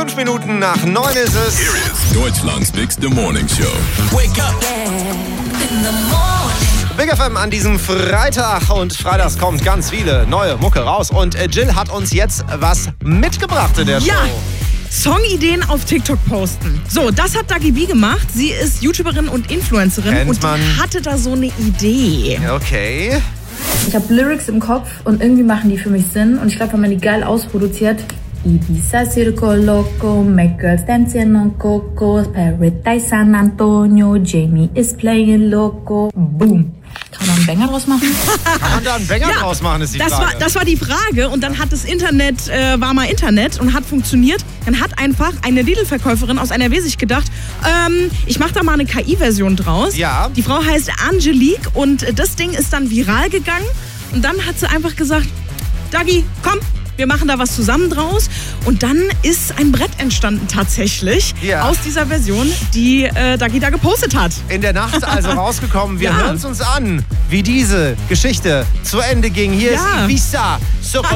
5 Minuten nach 9 ist es. Here is Deutschlands Bigste Morning Show. Wake up. Big FM an diesem Freitag, und freitags kommt ganz viele neue Mucke raus. Und Jill hat uns jetzt was mitgebracht in der Show. Ja. Songideen auf TikTok posten. So, das hat Dagi B gemacht. Sie ist YouTuberin und Influencerin Kennt und man. hatte da so eine Idee. Okay. Ich habe Lyrics im Kopf und irgendwie machen die für mich Sinn. Und ich glaube, wenn man die geil ausproduziert, Ibiza, Circo, Loco, make girls dancing on Coco, Paradise, San Antonio, Jamie is playing Loco, boom. Kann man einen Banger draus machen? Kann man da einen Banger draus machen, ist die Frage. Das war die Frage, und dann hat das Internet, war mal Internet und hat funktioniert. Dann hat einfach eine Lidl-Verkäuferin aus NRW sich gedacht, ich mache da mal eine KI-Version draus. Ja. Die Frau heißt Angelique und das Ding ist dann viral gegangen. Und dann hat sie einfach gesagt, Dagi, komm, wir machen da was zusammen draus. Und dann ist ein Brett entstanden tatsächlich aus dieser Version, die Dagi da gepostet hat. In der Nacht also rausgekommen. Wir Ja. hören es uns an, wie diese Geschichte zu Ende ging. Hier ist Ibiza.